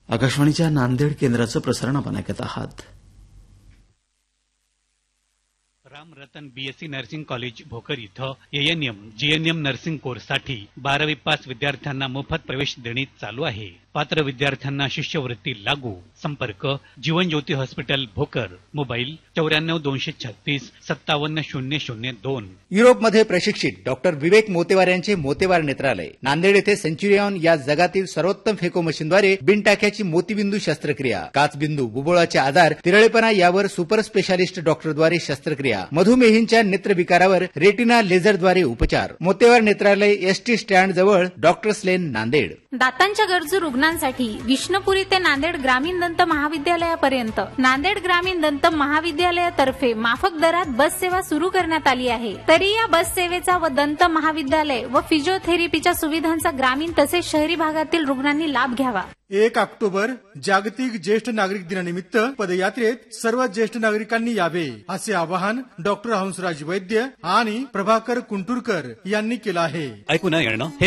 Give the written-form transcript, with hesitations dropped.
आकाशवाणीच्या नांदेड केंद्राचं प्रसारण आपण ऐकत आहात. Ram Ratan BSc nursing college Bhokar इथं एएनएम जीएनएम नर्सिंग कोर्ससाठी 12वी पास विद्यार्थ्यांना मोफत प्रवेश देणे चालू आहे. पात्र विद्यार्थ्यांना शिष्यवृत्ती लागू. संपर्क जीवन ज्योती हॉस्पिटल भोकर. मोबाईल 94-236-57-002. युरोपमध्ये प्रशिक्षित डॉक्टर विवेक मोतेवार यांचे मोतेवार नेत्रालय. नांदेड येथे सेंच्युरियन या जगातील सर्वोत्तम फेको मशीनद्वारे बिनटाक्याची मोतीबिंदू शस्त्रक्रिया, काचबिंदू, बुबुळाचे आजार, तिरळेपणा यावर सुपर स्पेशालिस्ट डॉक्टरद्वारे शस्त्रक्रिया, मधुमेहींच्या नेत्रविकारावर रेटिना लेझरद्वारे उपचार. मोतेवार नेत्रालय एसटी स्टँड जवळ डॉक्टर्स लेन नांदेड. दातांच्या गरजू रुग्णांसाठी विष्णुपुरी ते नांदेड ग्रामीण दंत महाविद्यालयापर्यंत नांदेड ग्रामीण दंत महाविद्यालयातर्फे माफक दरात बस सेवा सुरू करण्यात आली आहे. तरी या बस सेवेचा व दंत महाविद्यालय व फिजिओथेरपीच्या सुविधांचा ग्रामीण तसेच शहरी भागातील रुग्णांनी लाभ घ्यावा. 1 ऑक्टोबर जागतिक ज्येष्ठ नागरिक दिनानिमित्त पदयात्रेत सर्व ज्येष्ठ नागरिकांनी यावे असे आवाहन डॉक्टर हंसराज वैद्य आणि प्रभाकर कुंटुरकर यांनी केलं आहे. ऐकू न येणं